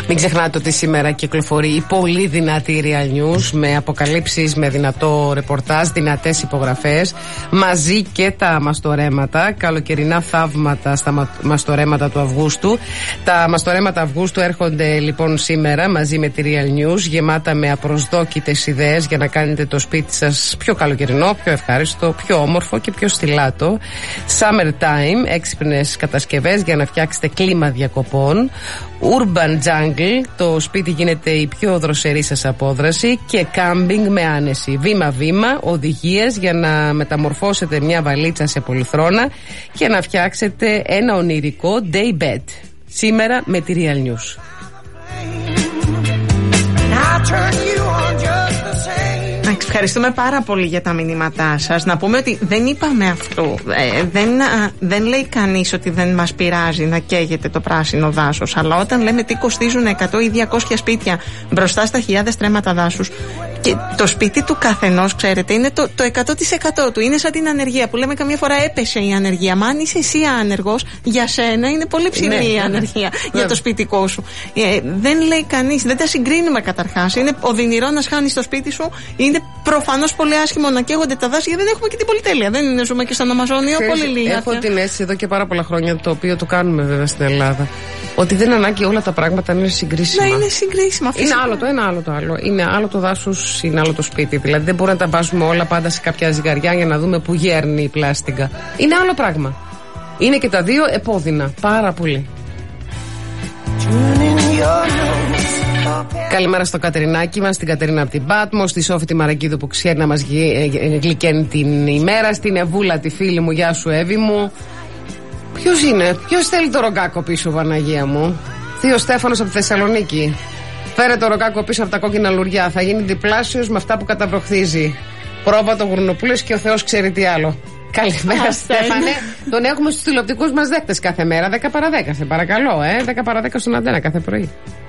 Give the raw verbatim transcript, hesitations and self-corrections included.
Μην ξεχνάτε ότι σήμερα κυκλοφορεί η πολύ δυνατή Real News με αποκαλύψεις, με δυνατό ρεπορτάζ, δυνατές υπογραφές, μαζί και τα μαστορέματα, καλοκαιρινά θαύματα στα μαστορέματα του Αυγούστου. Τα μαστορέματα Αυγούστου έρχονται λοιπόν σήμερα μαζί με τη Real News, γεμάτα με απροσδόκητες ιδέες για να κάνετε το σπίτι σας πιο καλοκαιρινό, πιο ευχάριστο, πιο όμορφο και πιο στιλάτο. Summertime, έξυπνες κατασκευές για να φτιάξετε κλίμα διακοπών. Urban Jungle, το σπίτι γίνεται η πιο δροσερή σας απόδραση. Και camping με άνεση, βήμα-βήμα, οδηγίες για να μεταμορφώσετε μια βαλίτσα σε πολυθρόνα και να φτιάξετε ένα ονειρικό day bed. Σήμερα με τη Real News. Ευχαριστούμε πάρα πολύ για τα μηνύματά σας. Να πούμε ότι δεν είπαμε αυτό. Ε, δεν, α, δεν λέει κανείς ότι δεν μας πειράζει να καίγεται το πράσινο δάσος. Αλλά όταν λέμε τι κοστίζουν εκατό ή διακόσια σπίτια μπροστά στα χιλιάδες στρέμματα δάσους, και το σπίτι του καθενός, ξέρετε, είναι το, το εκατό τοις εκατό του. Είναι σαν την ανεργία που λέμε καμία φορά έπεσε η ανεργία. Μα αν είσαι εσύ άνεργος, για σένα είναι πολύ ψηλή ναι, η ανεργία ναι. για το σπιτικό σου. Ε, δεν λέει κανείς, δεν τα συγκρίνουμε καταρχάς. Είναι οδυνηρό να σχάνεις το σπίτι σου. Είναι προφανώς πολύ άσχημο να καίγονται τα δάση, γιατί δεν έχουμε και την πολυτέλεια. Δεν είναι, ζούμε και στον Αμαζόνιο, πολύ λίγα. Έχω την αίσθηση εδώ και πάρα πολλά χρόνια, το οποίο το κάνουμε βέβαια στην Ελλάδα, ότι δεν ανάγκη όλα τα πράγματα να είναι συγκρίσιμα. Να είναι συγκρίσιμα. Είναι άλλο το ένα, άλλο το άλλο. Είναι άλλο το δάσος, είναι άλλο το σπίτι. Δηλαδή δεν μπορούμε να τα βάζουμε όλα πάντα σε κάποια ζυγαριά για να δούμε που γέρνει η πλάστιγκα. Είναι άλλο πράγμα. Είναι και τα δύο επώδυνα. Πάρα πολύ. Καλημέρα στο Κατερινάκι μας, στην Κατερίνα από την Πάτμο, στη Σόφη τη Μαρακίδου που ξέρει να μας γλυκαίνει την ημέρα, στην Εβούλα τη φίλη μου, γεια σου Εύη μου. Ποιος είναι, ποιος θέλει το ρογκάκο πίσω, Παναγία μου? Θείο Στέφανος από τη Θεσσαλονίκη. Φέρε το ρογκάκο πίσω από τα κόκκινα λουριά, θα γίνει διπλάσιος με αυτά που καταβροχθίζει. Πρόβατο Γουρνοπούλες και ο Θεός ξέρει τι άλλο. Καλημέρα, Στέφανε. Τον έχουμε στους τηλεοπτικούς μας δέκτες κάθε μέρα, δέκα παρά δέκα, σε παρακαλώ, ε. δέκα παρά δέκα στον Αντένα κάθε πρωί.